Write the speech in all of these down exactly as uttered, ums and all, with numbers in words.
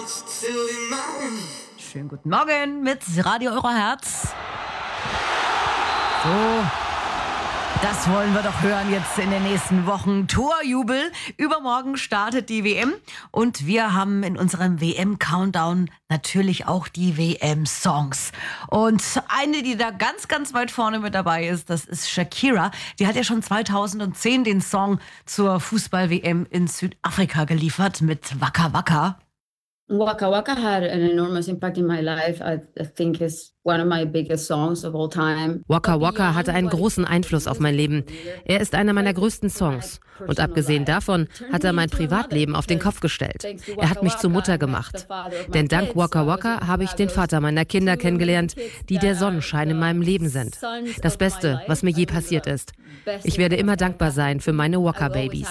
Schönen guten Morgen mit Radio Euroherz. So, das wollen wir doch hören jetzt in den nächsten Wochen. Torjubel. Übermorgen startet die W M und wir haben in unserem W M-Countdown natürlich auch die W M-Songs. Und eine, die da ganz, ganz weit vorne mit dabei ist, das ist Shakira. Die hat ja schon zweitausendzehn den Song zur Fußball-W M in Südafrika geliefert mit Waka Waka. Waka Waka had an enormous impact in my life. I, I think it's one of my biggest songs of all time. Waka Waka hatte einen großen Einfluss auf mein Leben. Er ist einer meiner größten Songs. Und abgesehen davon hat er mein Privatleben auf den Kopf gestellt. Er hat mich zur Mutter gemacht. Denn dank Waka Waka habe ich den Vater meiner Kinder kennengelernt, die der Sonnenschein in meinem Leben sind. Das Beste, was mir je passiert ist. Ich werde immer dankbar sein für meine Waka Babies.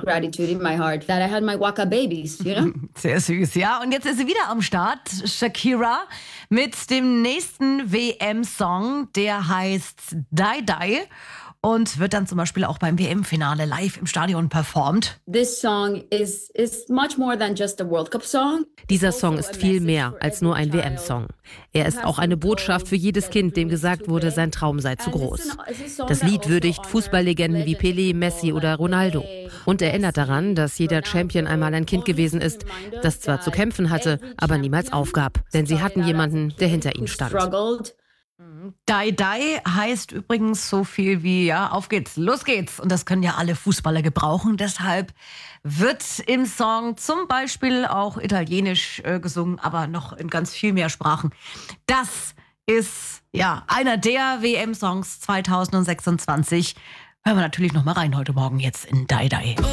Sehr süß, ja. Und jetzt ist sie wieder am Start, Shakira, mit dem nächsten W M-Song, der heißt Die Die und wird dann zum Beispiel auch beim W M-Finale live im Stadion performt. This song is, is much more than just a World Cup song. Dieser Song ist viel mehr als nur ein W M-Song. Er ist auch eine Botschaft für jedes Kind, dem gesagt wurde, sein Traum sei zu groß. Das Lied würdigt Fußballlegenden wie Pelé, Messi oder Ronaldo und erinnert daran, dass jeder Champion einmal ein Kind gewesen ist, das zwar zu kämpfen hatte, aber niemals aufgab. Denn sie hatten jemanden, der hinter ihnen stand. Die Die heißt übrigens so viel wie, ja, auf geht's, los geht's. Und das können ja alle Fußballer gebrauchen. Deshalb wird im Song zum Beispiel auch Italienisch äh, gesungen, aber noch in ganz viel mehr Sprachen. Das ist, ja, einer der W M-Songs zweitausendsechsundzwanzig. Hören wir natürlich noch mal rein heute Morgen jetzt in Die Die.